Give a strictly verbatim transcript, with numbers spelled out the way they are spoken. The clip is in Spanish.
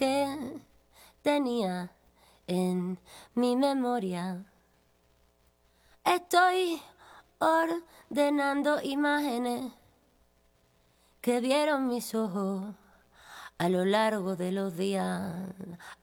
que tenía en mi memoria. Estoy ordenando imágenes que vieron mis ojos a lo largo de los días.